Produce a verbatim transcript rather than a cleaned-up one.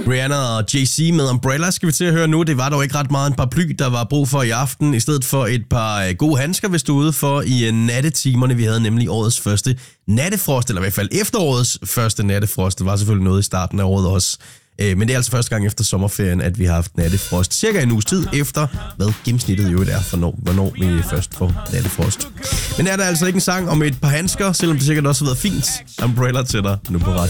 Rihanna og Jay-Z med Umbrella skal vi til at høre nu. Det var dog ikke ret meget en paraply, der var brug for i aften, i stedet for et par gode handsker, hvis du er ude for i nattetimerne. Vi havde nemlig årets første nattefrost, eller i hvert fald efterårets første nattefrost. Det var selvfølgelig noget i starten af året også. Men det er altså første gang efter sommerferien, at vi har haft nattefrost. Cirka en uges tid efter, hvad gennemsnittet jo er for, når, hvornår vi først får nattefrost. Men er der altså ikke en sang om et par handsker, selvom det sikkert også har været fint. Umbrella til dig nu på radio.